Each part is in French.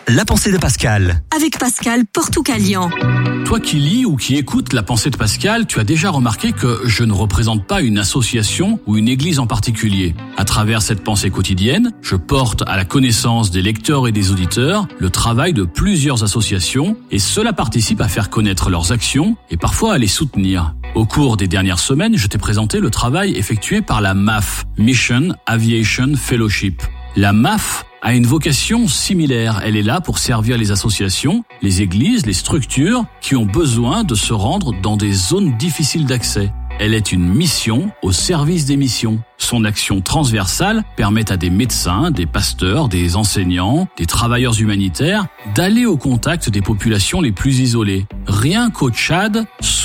La pensée de Pascal. Avec Pascal Portoucalian. Toi qui lis ou qui écoutes La pensée de Pascal, tu as déjà remarqué que je ne représente pas une association ou une église en particulier. À travers cette pensée quotidienne, je porte à la connaissance des lecteurs et des auditeurs le travail de plusieurs associations et cela participe à faire connaître leurs actions et parfois à les soutenir. Au cours des dernières semaines, je t'ai présenté le travail effectué par la MAF, Mission Aviation Fellowship. La MAF a une vocation similaire. Elle est là pour servir les associations, les églises, les structures qui ont besoin de se rendre dans des zones difficiles d'accès. Elle est une mission au service des missions. Son action transversale permet à des médecins, des pasteurs, des enseignants, des travailleurs humanitaires d'aller au contact des populations les plus isolées. Rien qu'au Tchad,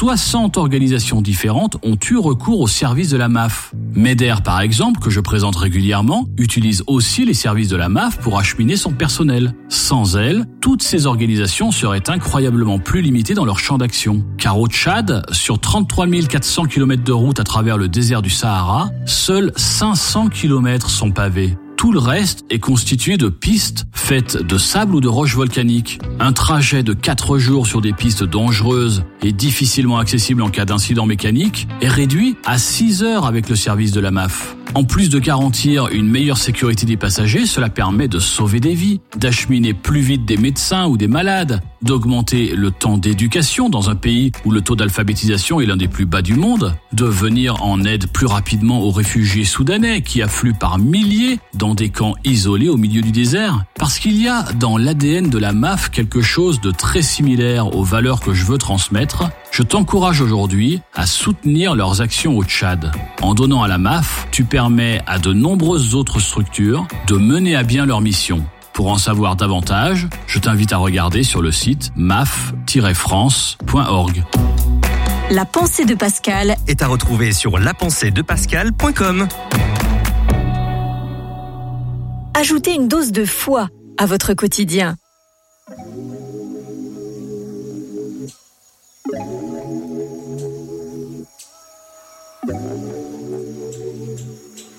60 organisations différentes ont eu recours au service de la MAF. MEDER, par exemple, que je présente régulièrement, utilise aussi les services de la MAF pour acheminer son personnel. Sans elle, toutes ces organisations seraient incroyablement plus limitées dans leur champ d'action. Car au Tchad, sur 33 400 km de route à travers le désert du Sahara, seuls 500 km sont pavés. Tout le reste est constitué de pistes faites de sable ou de roches volcaniques. Un trajet de 4 jours sur des pistes dangereuses et difficilement accessibles en cas d'incident mécanique est réduit à 6 heures avec le service de la MAF. En plus de garantir une meilleure sécurité des passagers, cela permet de sauver des vies, d'acheminer plus vite des médecins ou des malades, d'augmenter le temps d'éducation dans un pays où le taux d'alphabétisation est l'un des plus bas du monde, de venir en aide plus rapidement aux réfugiés soudanais qui affluent par milliers dans des camps isolés au milieu du désert. Parce qu'il y a dans l'ADN de la MAF quelque chose de très similaire aux valeurs que je veux transmettre, je t'encourage aujourd'hui à soutenir leurs actions au Tchad. En donnant à la MAF, tu permets à de nombreuses autres structures de mener à bien leur mission. Pour en savoir davantage, je t'invite à regarder sur le site maf-france.org. La pensée de Pascal Est à retrouver sur lapenseedepascal.com. Ajoutez une dose de foi à votre quotidien.